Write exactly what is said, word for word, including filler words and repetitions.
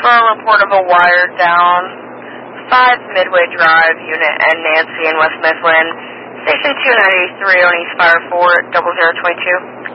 for a report of a wire down five Midway Drive, Unit N Nancy in West Mifflin. Station two ninety-three on East Fire four, double zero twenty-two.